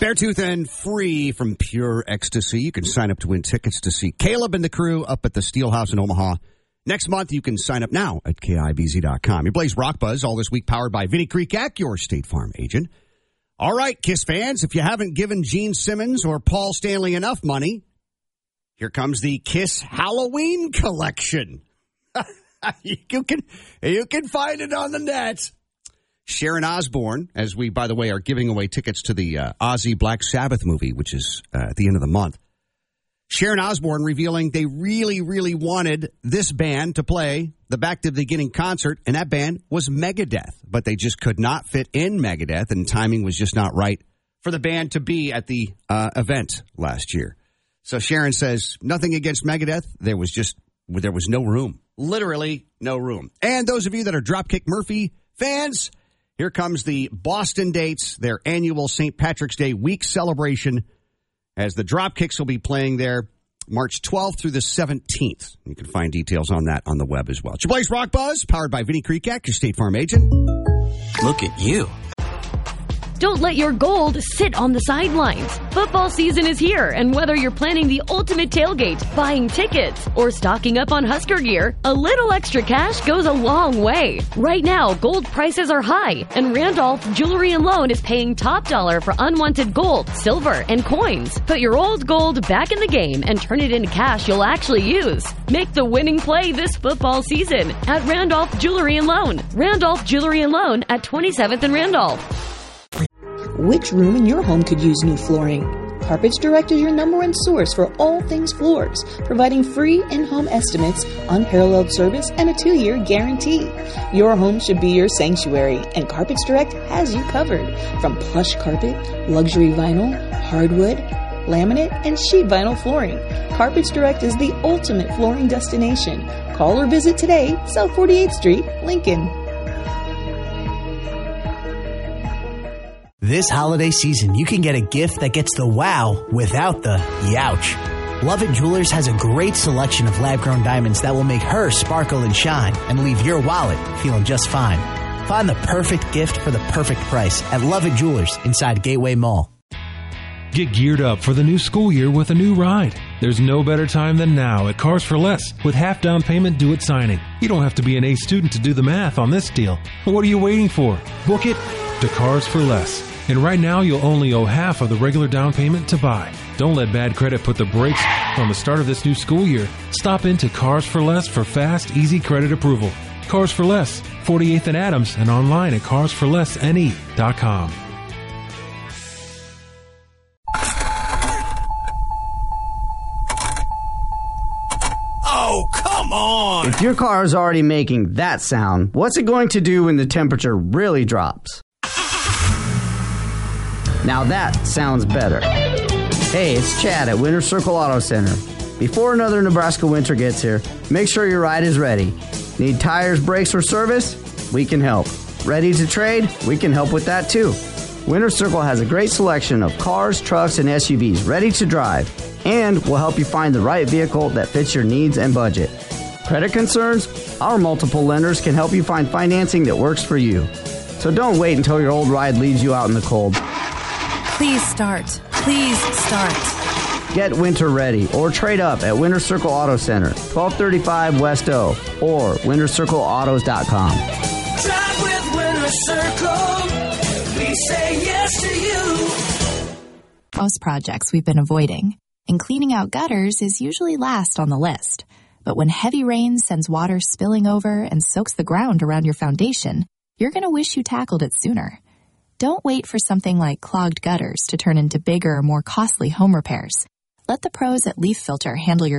Beartooth and Free from Pure Ecstasy. You can sign up to win tickets to see Caleb and the crew up at the Steelhouse in Omaha. Next month, you can sign up now at KIBZ.com. Your Blaze Rock Buzz all this week powered by Vinnie Kreekak, your State Farm agent. All right, KISS fans, if you haven't given Gene Simmons or Paul Stanley enough money, here comes the KISS Halloween collection. You can find it on the net. Sharon Osbourne, as we, by the way, are giving away tickets to the Ozzy Black Sabbath movie, which is at the end of the month. Sharon Osbourne revealing they really, really wanted this band to play the Back to the Beginning concert, and that band was Megadeth. But they just could not fit in Megadeth, and timing was just not right for the band to be at the event last year. So Sharon says, nothing against Megadeth. There was no room. Literally no room. And those of you that are Dropkick Murphy fans, here comes the Boston Dates, their annual St. Patrick's Day week celebration, as the Dropkicks will be playing there March 12th through the 17th. You can find details on that on the web as well. It's your Blaze Rock Buzz, powered by Vinnie Kreekak, your State Farm agent. Look at you. Don't let your gold sit on the sidelines. Football season is here, and whether you're planning the ultimate tailgate, buying tickets, or stocking up on Husker gear, a little extra cash goes a long way. Right now, gold prices are high, and Randolph Jewelry and Loan is paying top dollar for unwanted gold, silver, and coins. Put your old gold back in the game and turn it into cash you'll actually use. Make the winning play this football season at Randolph Jewelry and Loan. Randolph Jewelry and Loan at 27th and Randolph. Which room in your home could use new flooring? Carpets Direct is your #1 source for all things floors, providing free in-home estimates, unparalleled service, and a 2-year guarantee. Your home should be your sanctuary, and Carpets Direct has you covered. From plush carpet, luxury vinyl, hardwood, laminate, and sheet vinyl flooring, Carpets Direct is the ultimate flooring destination. Call or visit today, South 48th Street, Lincoln. This holiday season, you can get a gift that gets the wow without the youch. Lovett Jewelers has a great selection of lab-grown diamonds that will make her sparkle and shine and leave your wallet feeling just fine. Find the perfect gift for the perfect price at Lovett Jewelers inside Gateway Mall. Get geared up for the new school year with a new ride. There's no better time than now at Cars for Less with half down payment due at signing. You don't have to be an A student to do the math on this deal. What are you waiting for? Book it to Cars for Less. And right now, you'll only owe half of the regular down payment to buy. Don't let bad credit put the brakes on the start of this new school year. Stop into Cars for Less for fast, easy credit approval. Cars for Less, 48th and Adams, and online at carsforlessne.com. Oh, come on! If your car is already making that sound, what's it going to do when the temperature really drops? Now that sounds better. Hey, it's Chad at Winter Circle Auto Center. Before another Nebraska winter gets here, make sure your ride is ready. Need tires, brakes, or service? We can help. Ready to trade? We can help with that too. Winter Circle has a great selection of cars, trucks, and SUVs ready to drive, and will help you find the right vehicle that fits your needs and budget. Credit concerns? Our multiple lenders can help you find financing that works for you. So don't wait until your old ride leaves you out in the cold. Please start. Please start. Get winter ready or trade up at Winter Circle Auto Center, 1235 West O, or wintercircleautos.com. Drive with Winter Circle. We say yes to you. Most projects we've been avoiding, and cleaning out gutters is usually last on the list. But when heavy rain sends water spilling over and soaks the ground around your foundation, you're going to wish you tackled it sooner. Don't wait for something like clogged gutters to turn into bigger, more costly home repairs. Let the pros at Leaf Filter handle your